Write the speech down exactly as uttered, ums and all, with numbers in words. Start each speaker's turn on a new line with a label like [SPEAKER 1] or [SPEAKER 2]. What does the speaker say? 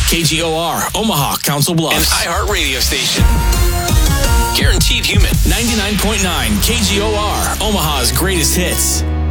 [SPEAKER 1] K G O R, Omaha, Council Bluffs.
[SPEAKER 2] An iHeart radio station. Guaranteed human.
[SPEAKER 1] ninety-nine point nine K G O R, Omaha's greatest hits.